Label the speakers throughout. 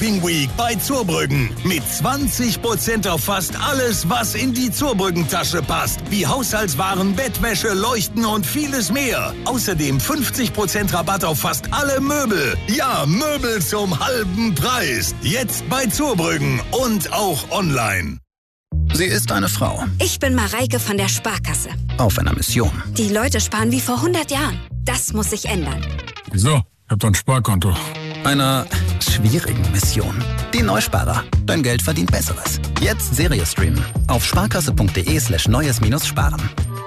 Speaker 1: Shopping Week bei Zurbrüggen. Mit 20% auf fast alles, was in die Zurbrüggen-Tasche passt. Wie Haushaltswaren, Bettwäsche, Leuchten und vieles mehr. Außerdem 50% Rabatt auf fast alle Möbel. Ja, Möbel zum halben Preis. Jetzt bei Zurbrüggen und auch online.
Speaker 2: Sie ist eine Frau.
Speaker 3: Ich bin Mareike von der Sparkasse.
Speaker 2: Auf einer Mission.
Speaker 3: Die Leute sparen wie vor 100 Jahren. Das muss sich ändern.
Speaker 4: Wieso? Ich hab doch ein Sparkonto.
Speaker 2: Einer schwierigen Mission. Die Neusparer. Dein Geld verdient Besseres. Jetzt Serie streamen. Auf sparkasse.de/neues-sparen.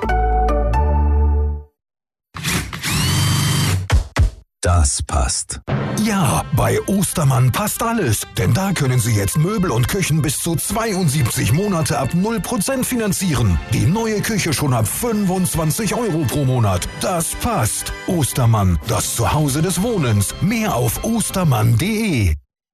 Speaker 2: Das passt.
Speaker 5: Ja, bei Ostermann passt alles. Denn da können Sie jetzt Möbel und Küchen bis zu 72 Monate ab 0% finanzieren. Die neue Küche schon ab 25 € pro Monat. Das passt. Ostermann, das Zuhause des Wohnens. Mehr auf ostermann.de.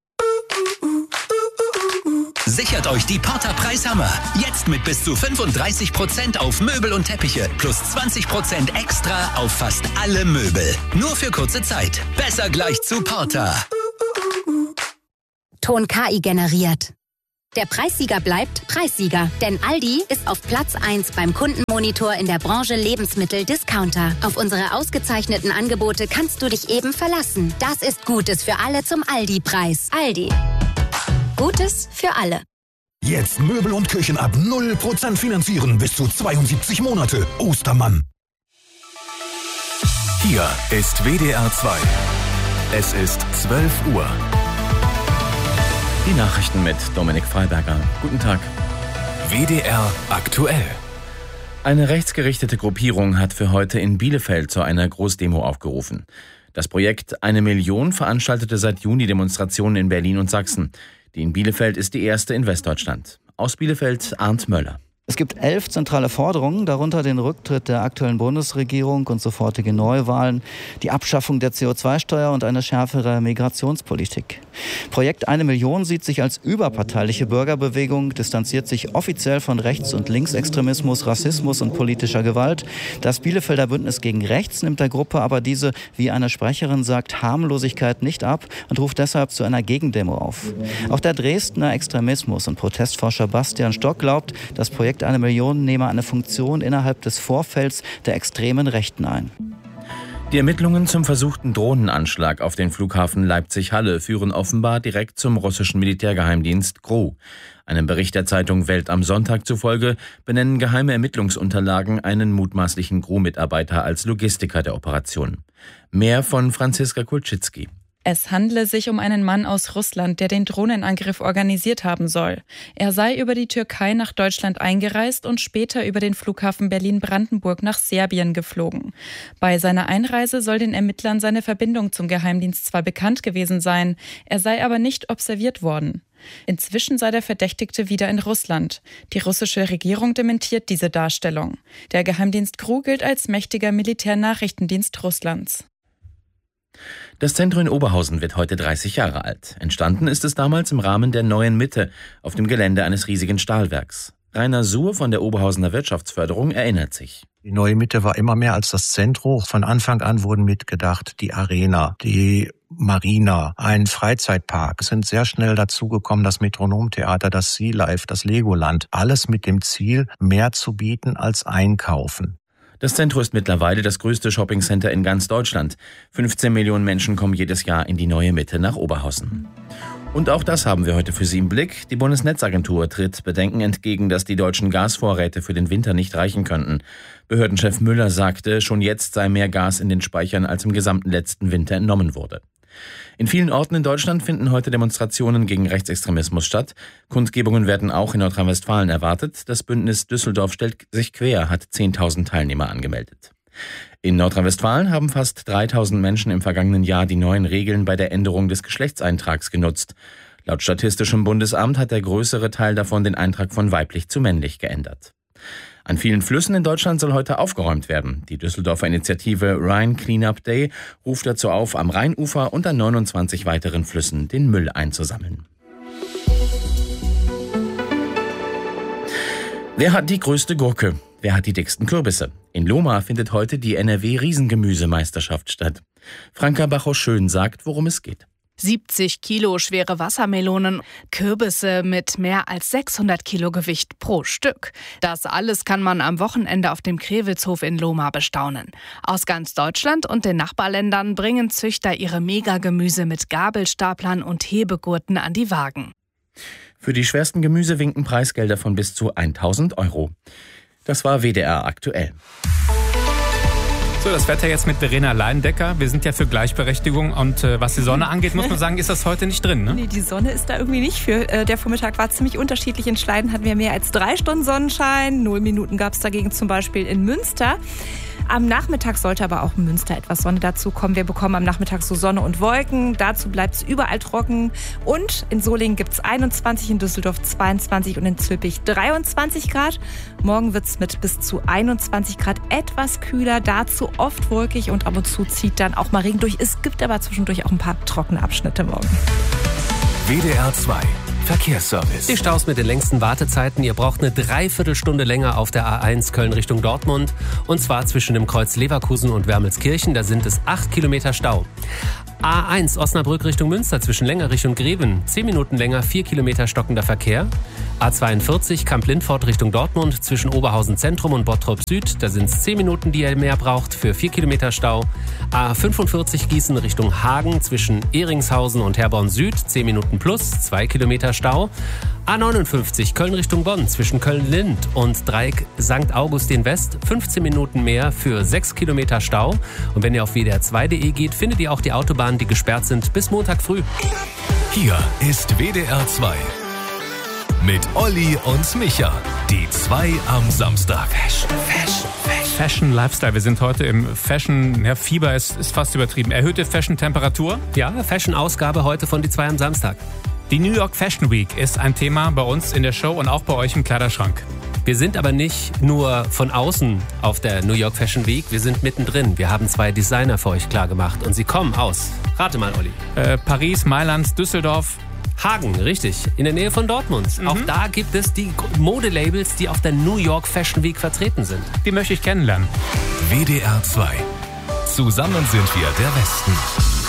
Speaker 6: Sichert euch die Porter Preishammer. Jetzt mit bis zu 35% auf Möbel und Teppiche plus 20% extra auf fast alle Möbel. Nur für kurze Zeit. Besser gleich zu Porter.
Speaker 7: Ton KI generiert. Der Preissieger bleibt Preissieger, denn Aldi ist auf Platz 1 beim Kundenmonitor in der Branche Lebensmittel-Discounter. Auf unsere ausgezeichneten Angebote kannst du dich eben verlassen. Das ist Gutes für alle zum Aldi-Preis. Aldi. Gutes für alle.
Speaker 5: Jetzt Möbel und Küchen ab 0% finanzieren bis zu 72 Monate. Ostermann.
Speaker 8: Hier ist WDR 2. Es ist 12 Uhr.
Speaker 9: Die Nachrichten mit Dominik Freiberger. Guten Tag.
Speaker 8: WDR aktuell.
Speaker 9: Eine rechtsgerichtete Gruppierung hat für heute in Bielefeld zu einer Großdemo aufgerufen. Das Projekt 1 Million veranstaltete seit Juni Demonstrationen in Berlin und Sachsen. Die in Bielefeld ist die erste in Westdeutschland. Aus Bielefeld Arndt Möller.
Speaker 10: Es gibt 11 zentrale Forderungen, darunter den Rücktritt der aktuellen Bundesregierung und sofortige Neuwahlen, die Abschaffung der CO2-Steuer und eine schärfere Migrationspolitik. Projekt 1 Million sieht sich als überparteiliche Bürgerbewegung, distanziert sich offiziell von Rechts- und Linksextremismus, Rassismus und politischer Gewalt. Das Bielefelder Bündnis gegen Rechts nimmt der Gruppe aber diese, wie eine Sprecherin sagt, Harmlosigkeit nicht ab und ruft deshalb zu einer Gegendemo auf. Auch der Dresdner Extremismus- und Protestforscher Bastian Stock glaubt, das Projekt 1 Million nehme eine Funktion innerhalb des Vorfelds der extremen Rechten ein.
Speaker 9: Die Ermittlungen zum versuchten Drohnenanschlag auf den Flughafen Leipzig-Halle führen offenbar direkt zum russischen Militärgeheimdienst GRU. Einem Bericht der Zeitung Welt am Sonntag zufolge benennen geheime Ermittlungsunterlagen einen mutmaßlichen GRU-Mitarbeiter als Logistiker der Operation. Mehr von Franziska Kulczycki.
Speaker 11: Es handle sich um einen Mann aus Russland, der den Drohnenangriff organisiert haben soll. Er sei über die Türkei nach Deutschland eingereist und später über den Flughafen Berlin-Brandenburg nach Serbien geflogen. Bei seiner Einreise soll den Ermittlern seine Verbindung zum Geheimdienst zwar bekannt gewesen sein, er sei aber nicht observiert worden. Inzwischen sei der Verdächtigte wieder in Russland. Die russische Regierung dementiert diese Darstellung. Der Geheimdienst GRU gilt als mächtiger Militärnachrichtendienst Russlands.
Speaker 9: Das Zentrum in Oberhausen wird heute 30 Jahre alt. Entstanden ist es damals im Rahmen der Neuen Mitte auf dem Gelände eines riesigen Stahlwerks. Rainer Suhr von der Oberhausener Wirtschaftsförderung erinnert sich.
Speaker 12: Die Neue Mitte war immer mehr als das Zentrum. Von Anfang an wurden mitgedacht die Arena, die Marina, ein Freizeitpark. Es sind sehr schnell dazugekommen das Metronomtheater, das Sea Life, das Legoland. Alles mit dem Ziel, mehr zu bieten als einkaufen.
Speaker 9: Das Zentrum ist mittlerweile das größte Shoppingcenter in ganz Deutschland. 15 Millionen Menschen kommen jedes Jahr in die Neue Mitte nach Oberhausen. Und auch das haben wir heute für Sie im Blick. Die Bundesnetzagentur tritt Bedenken entgegen, dass die deutschen Gasvorräte für den Winter nicht reichen könnten. Behördenchef Müller sagte, schon jetzt sei mehr Gas in den Speichern, als im gesamten letzten Winter entnommen wurde. In vielen Orten in Deutschland finden heute Demonstrationen gegen Rechtsextremismus statt. Kundgebungen werden auch in Nordrhein-Westfalen erwartet. Das Bündnis Düsseldorf stellt sich quer, hat 10.000 Teilnehmer angemeldet. In Nordrhein-Westfalen haben fast 3.000 Menschen im vergangenen Jahr die neuen Regeln bei der Änderung des Geschlechtseintrags genutzt. Laut Statistischem Bundesamt hat der größere Teil davon den Eintrag von weiblich zu männlich geändert. An vielen Flüssen in Deutschland soll heute aufgeräumt werden. Die Düsseldorfer Initiative Rhine Cleanup Day ruft dazu auf, am Rheinufer und an 29 weiteren Flüssen den Müll einzusammeln. Wer hat die größte Gurke? Wer hat die dicksten Kürbisse? In Lohmar findet heute die NRW-Riesengemüsemeisterschaft statt. Franka Bachow-Schön sagt, worum es geht.
Speaker 13: 70 Kilo schwere Wassermelonen, Kürbisse mit mehr als 600 Kilo Gewicht pro Stück. Das alles kann man am Wochenende auf dem Krewitzhof in Lohmar bestaunen. Aus ganz Deutschland und den Nachbarländern bringen Züchter ihre Megagemüse mit Gabelstaplern und Hebegurten an die Wagen.
Speaker 9: Für die schwersten Gemüse winken Preisgelder von bis zu 1.000 €. Das war WDR aktuell.
Speaker 14: So, das Wetter jetzt mit Verena Leindecker. Wir sind ja für Gleichberechtigung und was die Sonne angeht, muss man sagen, ist das heute nicht drin, ne?
Speaker 15: Nee, die Sonne ist da irgendwie nicht für. Der Vormittag war ziemlich unterschiedlich. In Schleiden hatten wir mehr als 3 Stunden Sonnenschein. 0 Minuten gab es dagegen zum Beispiel in Münster. Am Nachmittag sollte aber auch in Münster etwas Sonne dazu kommen. Wir bekommen am Nachmittag so Sonne und Wolken. Dazu bleibt es überall trocken. Und in Solingen gibt es 21, in Düsseldorf 22 und in Zülpich 23 Grad. Morgen wird es mit bis zu 21 Grad etwas kühler. Dazu oft wolkig und ab und zu zieht dann auch mal Regen durch. Es gibt aber zwischendurch auch ein paar trockene Abschnitte morgen.
Speaker 8: WDR 2 Verkehrsservice.
Speaker 16: Die Staus mit den längsten Wartezeiten. Ihr braucht eine Dreiviertelstunde länger auf der A1 Köln Richtung Dortmund. Und zwar zwischen dem Kreuz Leverkusen und Wermelskirchen. Da sind es 8 Kilometer Stau. A1 Osnabrück Richtung Münster zwischen Längerich und Greven. 10 Minuten länger, 4 Kilometer stockender Verkehr. A42 Kamp-Lindfort Richtung Dortmund zwischen Oberhausen Zentrum und Bottrop Süd. Da sind es 10 Minuten, die ihr mehr braucht für 4 Kilometer Stau. A45 Gießen Richtung Hagen zwischen Ehringshausen und Herborn Süd. 10 Minuten plus, 2 Kilometer Stau. A59 Köln Richtung Bonn zwischen Köln-Lind und Dreieck St. Augustin West. 15 Minuten mehr für 6 Kilometer Stau. Und wenn ihr auf wdr2.de geht, findet ihr auch die Autobahnen, die gesperrt sind bis Montag früh.
Speaker 8: Hier ist WDR 2. Mit Olli und Micha. Die 2 am Samstag.
Speaker 14: Fashion Lifestyle. Wir sind heute im Fashion, ja, Fieber ist fast übertrieben. Erhöhte Fashion-Temperatur.
Speaker 16: Ja, Fashion-Ausgabe heute von die 2 am Samstag.
Speaker 14: Die New York Fashion Week ist ein Thema bei uns in der Show und auch bei euch im Kleiderschrank.
Speaker 16: Wir sind aber nicht nur von außen auf der New York Fashion Week, wir sind mittendrin. Wir haben 2 Designer für euch klargemacht und sie kommen aus. Rate mal, Olli.
Speaker 14: Paris, Mailand, Düsseldorf.
Speaker 16: Hagen, richtig, in der Nähe von Dortmund. Auch da gibt es die Modelabels, die auf der New York Fashion Week vertreten sind.
Speaker 14: Die möchte ich kennenlernen.
Speaker 8: WDR 2. Zusammen sind wir der Westen.